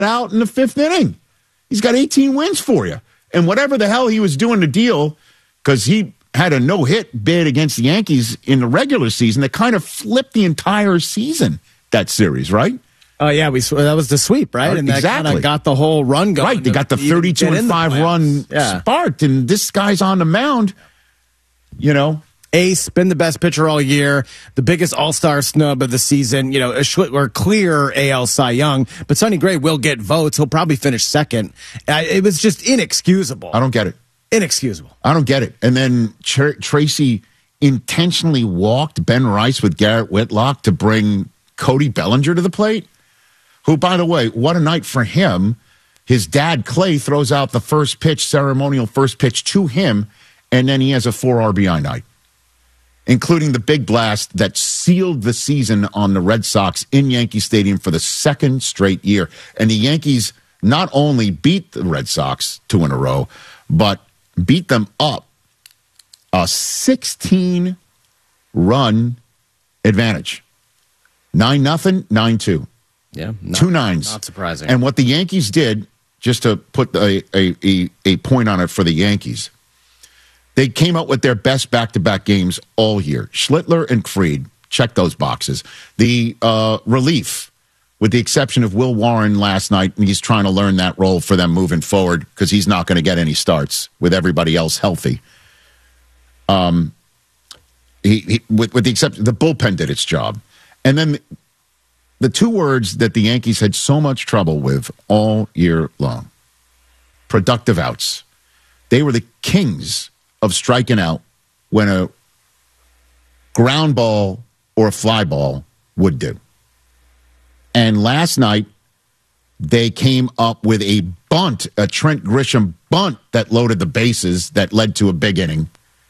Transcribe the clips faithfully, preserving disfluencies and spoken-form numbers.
out in the fifth inning. He's got eighteen wins for you. And whatever the hell he was doing to deal, because he had a no-hit bid against the Yankees in the regular season that kind of flipped the entire season, that series, right? Oh, yeah, we that was the sweep, right? And exactly. that kind of got the whole run going. Right, they got the thirty-two and five run yeah. sparked, and this guy's on the mound, you know. Ace, been the best pitcher all year, the biggest all-star snub of the season, you know, a sh- or clear A L Cy Young, but Sonny Gray will get votes. He'll probably finish second. Uh, it was just inexcusable. I don't get it. Inexcusable. I don't get it. And then Tr- Tracy intentionally walked Ben Rice with Garrett Whitlock to bring Cody Bellinger to the plate, who, by the way, what a night for him. His dad, Clay, throws out the first pitch, ceremonial first pitch to him, and then he has a four R B I night, including the big blast that sealed the season on the Red Sox in Yankee Stadium for the second straight year. And the Yankees not only beat the Red Sox two in a row, but beat them up a sixteen run advantage. nine nothing, nine two. Yeah. Not, Two nines. Not surprising. And what the Yankees did, just to put a, a, a, a point on it for the Yankees, they came out with their best back-to-back games all year. Schlittler and Fried, check those boxes. The uh, relief, with the exception of Will Warren last night, and he's trying to learn that role for them moving forward because he's not going to get any starts with everybody else healthy. Um, he, he with, with the exception, the bullpen did its job. And then the two words that the Yankees had so much trouble with all year long, productive outs. They were the kings of striking out when a ground ball or a fly ball would do. And last night, they came up with a bunt, a Trent Grisham bunt that loaded the bases that led to a big inning.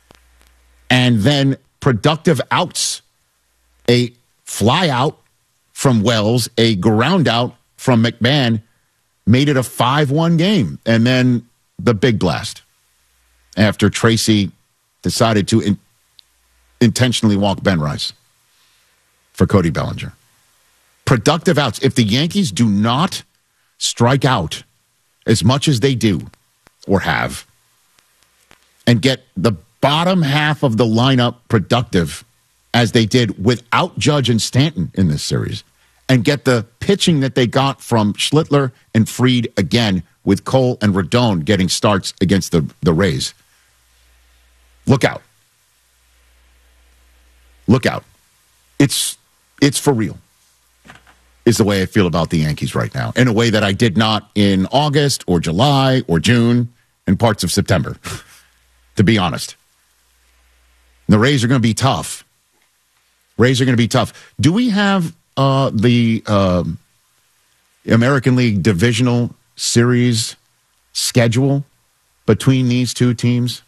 And then productive outs, a fly out from Wells, a ground out from McMahon, made it a five one game. And then the big blast after Tracy decided to in- intentionally walk Ben Rice for Cody Bellinger. Productive outs. If the Yankees do not strike out as much as they do or have and get the bottom half of the lineup productive as they did without Judge and Stanton in this series, and get the pitching that they got from Schlittler and Fried again with Cole and Rodon getting starts against the, the Rays. Look out. Look out. It's it's for real, is the way I feel about the Yankees right now, in a way that I did not in August or July or June and parts of September, to be honest. The Rays are going to be tough. Rays are going to be tough. Do we have uh, the uh, American League Divisional Series schedule between these two teams?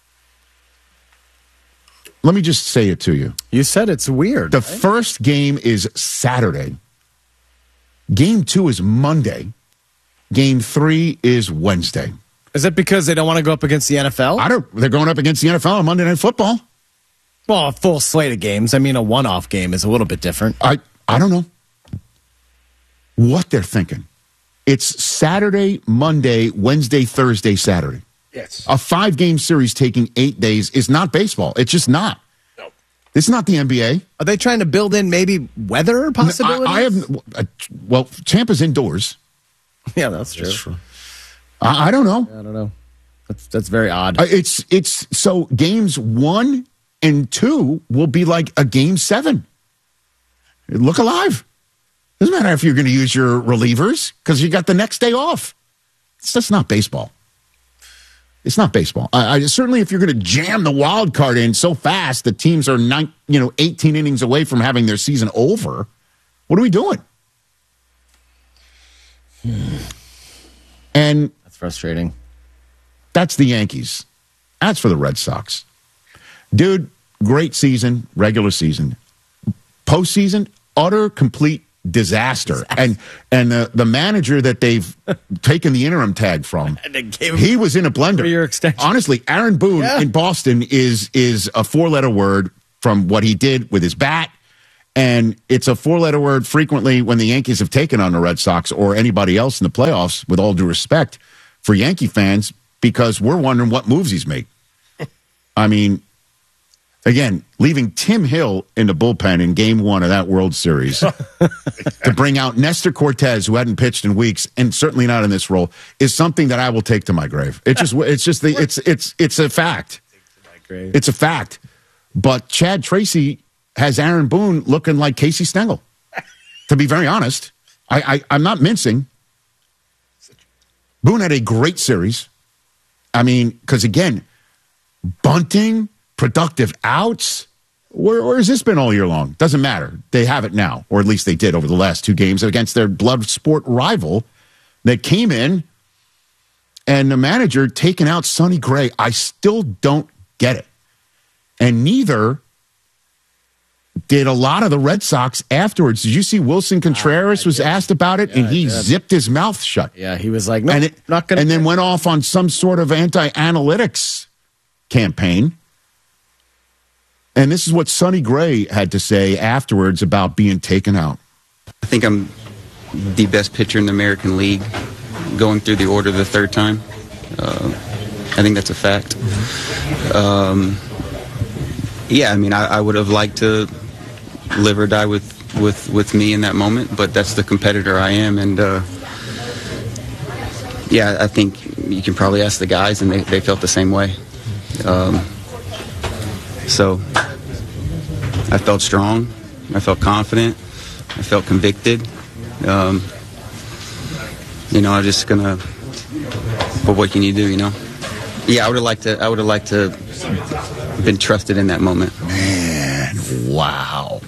Let me just say it to you. You said it's weird. The right? first game is Saturday. Game two is Monday. Game three is Wednesday. Is it because they don't want to go up against the N F L? I don't. They're going up against the N F L on Monday Night Football. Well, a full slate of games. I mean, a one-off game is a little bit different. I, I don't know what they're thinking. It's Saturday, Monday, Wednesday, Thursday, Saturday. Yes. A five-game series taking eight days is not baseball. It's just not. No. It's not the N B A. Are they trying to build in maybe weather possibilities? I, I have. Uh, well, Tampa's indoors. Yeah, that's true. That's true. I, I don't know. I don't know. That's that's very odd. Uh, it's it's so games one and two will be like a game seven. Look alive. Doesn't matter if you're going to use your relievers because you got the next day off. It's just not baseball. It's not baseball. I, I certainly, if you're going to jam the wild card in so fast that teams are nine, you know, eighteen innings away from having their season over, what are we doing? Hmm. And That's frustrating. That's the Yankees. That's for the Red Sox. Dude, great season, regular season. Postseason, utter, complete disaster. disaster. And and the, the manager that they've taken the interim tag from, he was in a blender. Your extension. Honestly, Aaron Boone yeah. in Boston is is a four-letter word from what he did with his bat And it's a four-letter word frequently when the Yankees have taken on the Red Sox or anybody else in the playoffs, with all due respect for Yankee fans, because we're wondering what moves he's made. I mean, again, leaving Tim Hill in the bullpen in game one of that World Series to bring out Nestor Cortez, who hadn't pitched in weeks and certainly not in this role, is something that I will take to my grave. It's just, it's just the, it's, it's, it's a fact. It's a fact. But Chad Tracy has Aaron Boone looking like Casey Stengel. To be very honest, I, I, I'm not mincing. Boone had a great series. I mean, because again, bunting, productive outs. Where, where has this been all year long? Doesn't matter. They have it now, or at least they did over the last two games against their blood sport rival that came in, and the manager taking out Sonny Gray. I still don't get it. And neither did a lot of the Red Sox afterwards. Did you see Wilson Contreras was asked about it, yeah, and he zipped his mouth shut? Yeah, he was like, no, and it, not going to. And then went off on some sort of anti-analytics campaign. And this is what Sonny Gray had to say afterwards about being taken out. I think I'm the best pitcher in the American League going through the order the third time. Uh, I think that's a fact. Um, yeah, I mean, I, I would have liked to live or die with, with, with me in that moment, but that's the competitor I am. And, uh, yeah, I think you can probably ask the guys, and they, they felt the same way. Um, so I felt strong. I felt confident. I felt convicted. Um, you know, I'm just going to, but what can you do, you know? Yeah, I would have liked to, I would have liked to been trusted in that moment. Man, wow.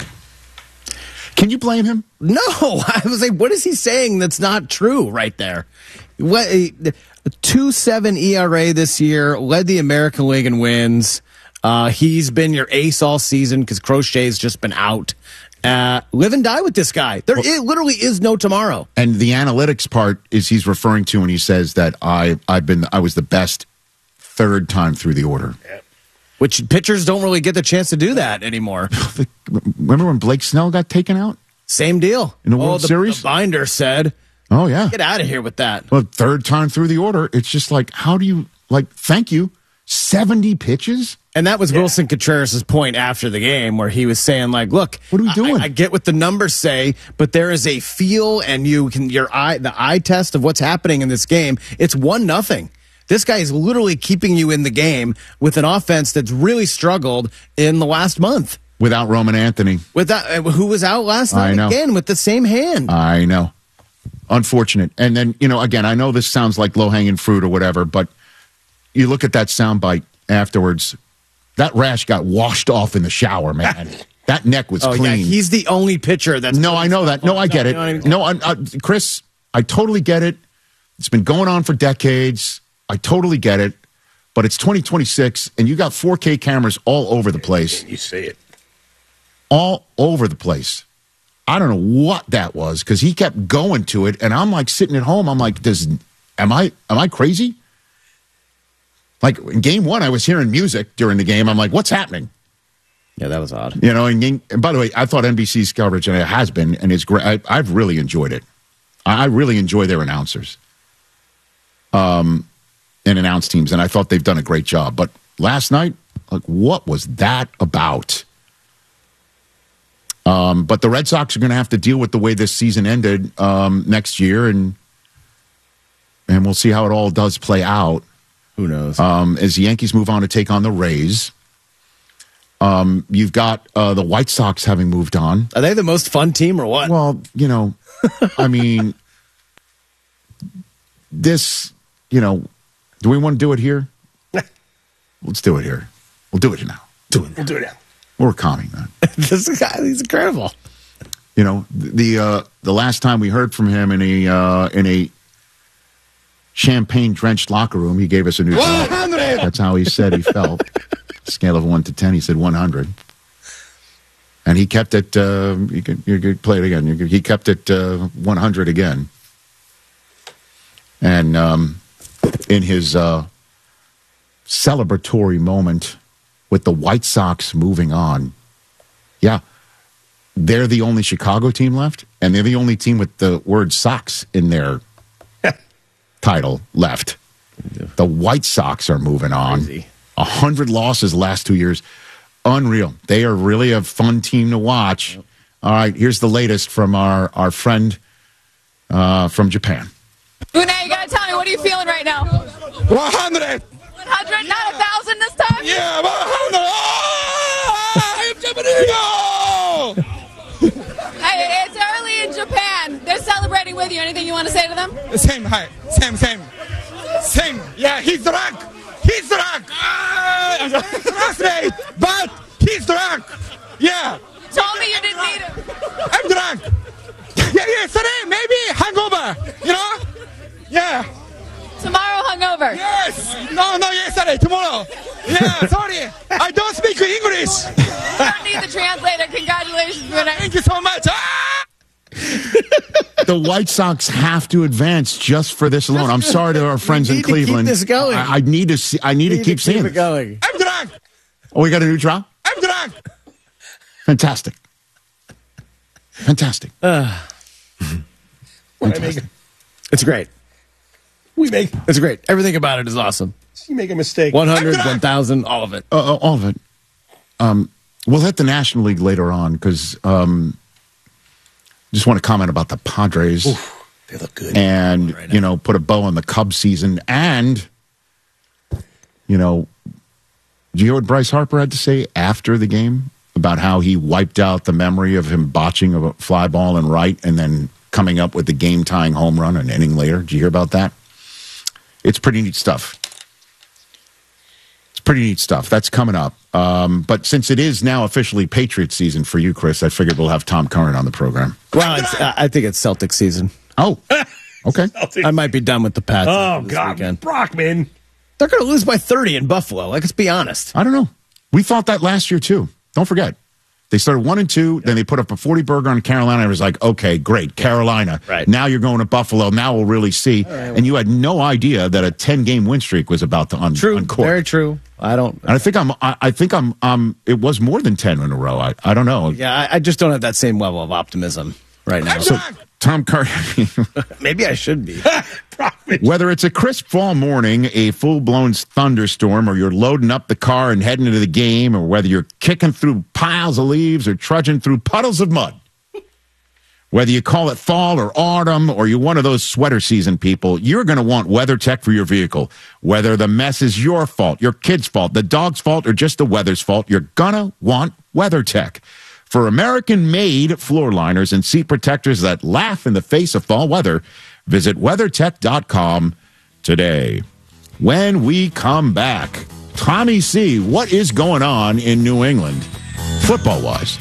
Can you blame him? No, I was like, what is he saying that's not true right there? What, two seven E R A this year, led the American League in wins. Uh, he's been your ace all season because Crochet's just been out. Uh, live and die with this guy. There well, it literally is no tomorrow. And the analytics part is he's referring to when he says that I I've been I was the best third time through the order. Yep. Which pitchers don't really get the chance to do that anymore. Remember when Blake Snell got taken out? Same deal. In the World oh, the, Series? The binder said, oh, yeah. Get out of here with that. Well, third time through the order. It's just like, how do you, like, thank you. seventy pitches? And that was yeah. Wilson Contreras' point after the game, where he was saying, like, look, what are we doing? I, I get what the numbers say, but there is a feel, and you can your eye the eye test of what's happening in this game. It's one nothing. This guy is literally keeping you in the game with an offense that's really struggled in the last month. Without Roman Anthony. Without who was out last night I know. again with the same hand. I know. Unfortunate. And then, you know, again, I know this sounds like low-hanging fruit or whatever, but you look at that soundbite afterwards, that rash got washed off in the shower, man. That neck was oh, clean. Yeah, he's the only pitcher that's... No, I know that. No, I get it. No, I, I, Chris, I totally get it. It's been going on for decades. I totally get it. But it's twenty twenty-six, and you got four K cameras all over the place. You see it. All over the place. I don't know what that was, because he kept going to it, and I'm like sitting at home. I'm like, does am I am I crazy? Like in game one, I was hearing music during the game. I'm like, what's happening? Yeah, that was odd. You know, and, game, and by the way, I thought N B C's coverage, and it has been, and it's great. I, I've really enjoyed it. I, I really enjoy their announcers um, and announce teams, and I thought they've done a great job. But last night, like, what was that about? Um, but the Red Sox are going to have to deal with the way this season ended um, next year, and and we'll see how it all does play out. Who knows? Um, as the Yankees move on to take on the Rays, um, you've got uh, the White Sox having moved on. Are they the most fun team or what? Well, you know, I mean, this, you know, do we want to do it here? Let's do it here. We'll do it now. Do it. We'll do it now. We're calming, man. This guy, he's incredible. You know, the uh, the last time we heard from him in a uh, in a champagne-drenched locker room, he gave us a new one hundred. That's how he said he felt. Scale of one to ten, he said one hundred. And he kept it, uh, you could, you could play it again. You could, he kept it uh, one hundred again. And um, in his uh, celebratory moment with the White Sox moving on, yeah, they're the only Chicago team left, and they're the only team with the word Sox in their title left. The White Sox are moving on. A hundred losses the last two years. Unreal. They are really a fun team to watch. Yep. All right, here's the latest from our, our friend uh, from Japan. Une, you got to tell me, what are you feeling right now? one hundred. one hundred, not a thousand this time? Yeah, one hundred. Oh, I'm Japanese. Hey, it's early in Japan. They're celebrating with you. Anything you want to say to them? Same, hi. Same, same. Same. Yeah, he's drunk. He's drunk. Uh, classmate, but he's drunk. Yeah. You told me you didn't need him. I'm drunk. Yeah, yesterday, maybe hangover. You know? Yeah. Tomorrow hungover. Yes. No, no, yesterday, tomorrow. Yeah, sorry. I don't speak English. You don't need the translator. Congratulations, Une. Thank you so much. Ah! The White Sox have to advance just for this alone. I'm sorry to our friends in Cleveland. To keep this going. I, I need to see. I need, need to keep to seeing keep it going. I'm drunk. Oh, we got a new drop? I'm drunk. Fantastic. Fantastic. Uh, Fantastic. It's great. We make. It's great. Everything about it is awesome. You make a mistake. one hundred, one thousand, all of it. Uh, all of it. Um, we'll hit the National League later on because um, just want to comment about the Padres. Oof, they look good. And, right you know, put a bow on the Cubs season. And, you know, did you hear what Bryce Harper had to say after the game about how he wiped out the memory of him botching a fly ball in right and then coming up with the game-tying home run an inning later? Did you hear about that? It's pretty neat stuff. It's pretty neat stuff. That's coming up. Um, but since it is now officially Patriots season for you, Chris, I figured we'll have Tom Curran on the program. Well, it's, uh, I think it's Celtic season. Oh, okay. I might be done with the Pats. Oh, this God. Weekend. Brockman. They're going to lose by thirty in Buffalo. Like, let's be honest. I don't know. We thought that last year, too. Don't forget. They started one and two, then they put up a forty burger on Carolina. I was like, okay, great, Carolina. Right. Now you're going to Buffalo. Now we'll really see. Right, well. And you had no idea that a ten-game win streak was about to un- true, uncork. Very true. I don't. And I think I'm. I, I think I'm. Um. It was more than ten in a row. I. I don't know. Yeah, I, I just don't have that same level of optimism right now. So, Tom Curran. Maybe I should be. Whether it's a crisp fall morning, a full-blown thunderstorm, or you're loading up the car and heading into the game, or whether you're kicking through piles of leaves or trudging through puddles of mud, whether you call it fall or autumn, or you're one of those sweater season people, you're going to want WeatherTech for your vehicle. Whether the mess is your fault, your kid's fault, the dog's fault, or just the weather's fault, you're going to want WeatherTech. For American-made floor liners and seat protectors that laugh in the face of fall weather, visit WeatherTech dot com today. When we come back, Tommy C., what is going on in New England, football-wise?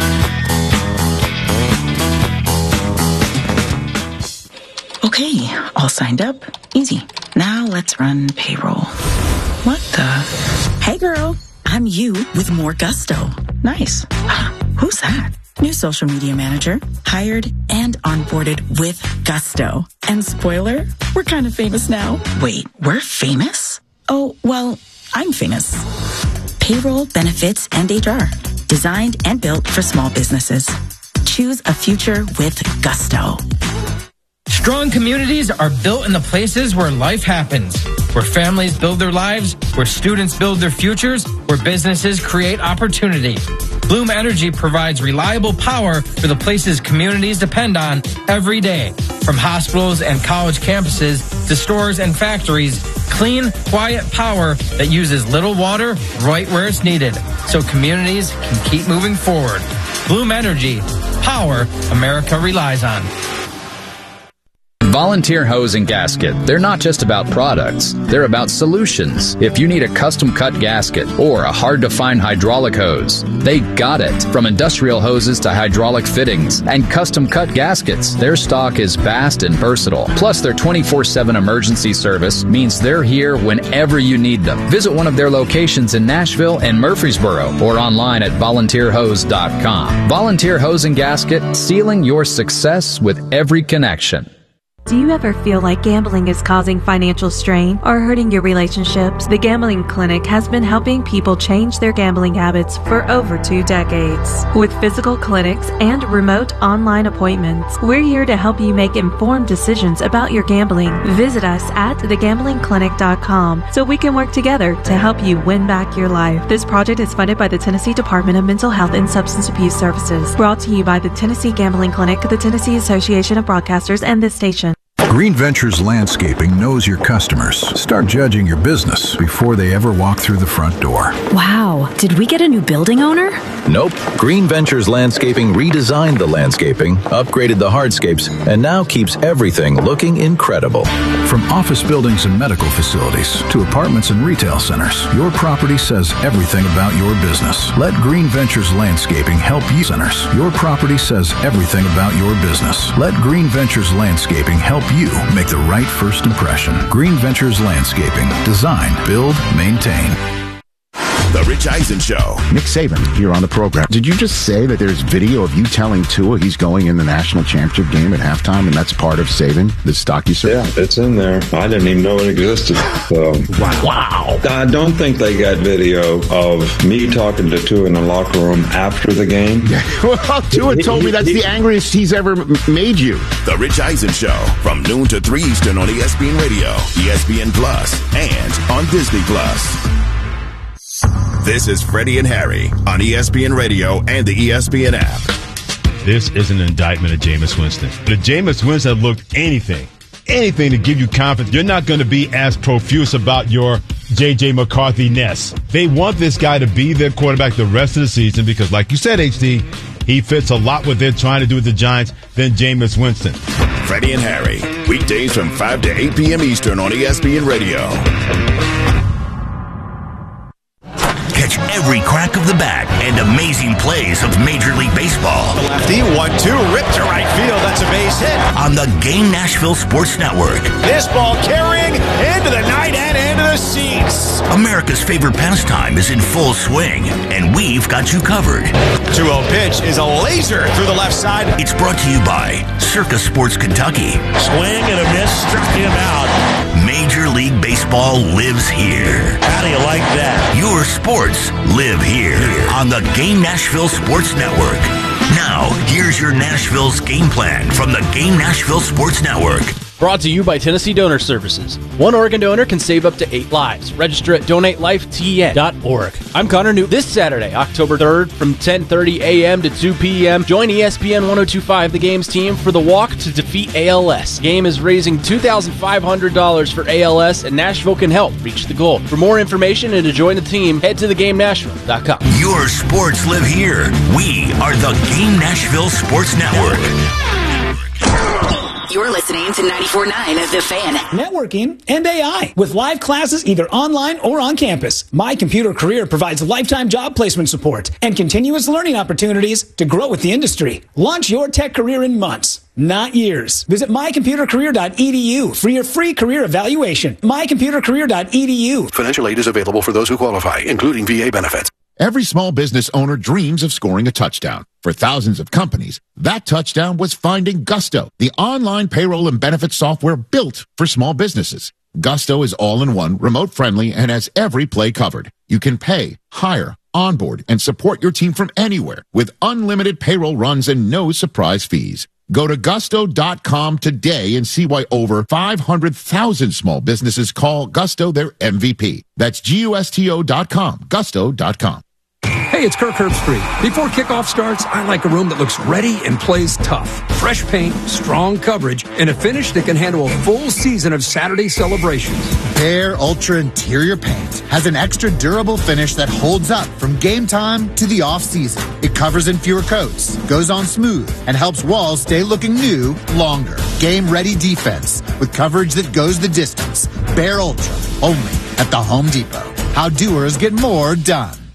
Okay, all signed up. Easy. Now let's run payroll. What the? Hey, girl. I'm you with more gusto. Nice. Who's that? New social media manager. Hired and onboarded with gusto. And spoiler, we're kind of famous now. Wait, we're famous? Oh, well, I'm famous. Payroll, benefits, and H R. Designed and built for small businesses. Choose a future with gusto. Strong communities are built in the places where life happens, where families build their lives, where students build their futures, where businesses create opportunity. Bloom Energy provides reliable power for the places communities depend on every day. From hospitals and college campuses to stores and factories, clean, quiet power that uses little water right where it's needed, so communities can keep moving forward. Bloom Energy, power America relies on. Volunteer Hose and Gasket. They're not just about products. They're about solutions. If you need a custom-cut gasket or a hard-to-find hydraulic hose, they got it. From industrial hoses to hydraulic fittings and custom-cut gaskets, their stock is vast and versatile. Plus, their twenty-four seven emergency service means they're here whenever you need them. Visit one of their locations in Nashville and Murfreesboro or online at volunteer hose dot com. Volunteer Hose and Gasket, sealing your success with every connection. Do you ever feel like gambling is causing financial strain or hurting your relationships? The Gambling Clinic has been helping people change their gambling habits for over two decades. With physical clinics and remote online appointments, we're here to help you make informed decisions about your gambling. Visit us at the gambling clinic dot com so we can work together to help you win back your life. This project is funded by the Tennessee Department of Mental Health and Substance Abuse Services. Brought to you by the Tennessee Gambling Clinic, the Tennessee Association of Broadcasters, and this station. Green Ventures Landscaping knows your customers. Start judging your business before they ever walk through the front door. Wow, did we get a new building owner? Nope. Green Ventures Landscaping redesigned the landscaping, upgraded the hardscapes, and now keeps everything looking incredible. From office buildings and medical facilities to apartments and retail centers, your property says everything about your business. Let Green Ventures Landscaping help you. Centers. Your property says everything about your business. Let Green Ventures Landscaping help you make the right first impression. Green Ventures Landscaping. Design, build, maintain. The Rich Eisen Show. Nick Saban here on the program. Did you just say that there's video of you telling Tua he's going in the national championship game at halftime, and that's part of Saban, the stock you said? Yeah, it's in there. I didn't even know it existed. So. Wow. wow. I don't think they got video of me talking to Tua in the locker room after the game. Yeah. Well, Tua told me that's the angriest he's ever made you. The Rich Eisen Show from noon to three Eastern on E S P N Radio, E S P N Plus, and on Disney Plus. This is Freddie and Harry on E S P N Radio and the E S P N app. This is an indictment of Jameis Winston. If Jameis Winston looked anything, anything to give you confidence, you're not going to be as profuse about your J J. McCarthy-ness. They want this guy to be their quarterback the rest of the season because, like you said, H D, he fits a lot what they're trying to do with the Giants than Jameis Winston. Freddie and Harry, weekdays from five to eight p.m. Eastern on E S P N Radio. Catch every crack of the bat and amazing plays of Major League Baseball. The lefty, one two, ripped to right field. That's a base hit. On the Game Nashville Sports Network. This ball carrying into the night and into the seats. America's favorite pastime is in full swing, and we've got you covered. two oh pitch is a laser through the left side. It's brought to you by Circa Sports Kentucky. Swing and a miss, struck him out. Major League Baseball lives here. How do you like that? Your sports live here on the Game Nashville Sports Network. Now, here's your Nashville's game plan from the Game Nashville Sports Network. Brought to you by Tennessee Donor Services. One organ donor can save up to eight lives. Register at donate life T N dot org. I'm Connor Newt. This Saturday, October third, from ten thirty a.m. to two p.m., join E S P N ten twenty-five The Game's team for the Walk to Defeat A L S. The Game is raising two thousand five hundred dollars for A L S, and Nashville can help reach the goal. For more information and to join the team, head to the game nashville dot com. Your sports live here. We are the Game Nashville Sports Network. You're listening to ninety-four point nine of The Fan. Networking and A I with live classes either online or on campus. My Computer Career provides lifetime job placement support and continuous learning opportunities to grow with the industry. Launch your tech career in months, not years. Visit my computer career dot e d u for your free career evaluation. my computer career dot e d u. Financial aid is available for those who qualify, including V A benefits. Every small business owner dreams of scoring a touchdown. For thousands of companies, that touchdown was finding Gusto, the online payroll and benefits software built for small businesses. Gusto is all-in-one, remote-friendly, and has every play covered. You can pay, hire, onboard, and support your team from anywhere with unlimited payroll runs and no surprise fees. Go to gusto dot com today and see why over five hundred thousand small businesses call Gusto their M V P. That's G U S T O dot com, gusto dot com. Hey, it's Kirk Herbstreit. Before kickoff starts, I like a room that looks ready and plays tough. Fresh paint, strong coverage, and a finish that can handle a full season of Saturday celebrations. Behr Ultra Interior Paint has an extra durable finish that holds up from game time to the off-season. It covers in fewer coats, goes on smooth, and helps walls stay looking new longer. Game-ready defense with coverage that goes the distance. Behr Ultra, only at the Home Depot. How doers get more done.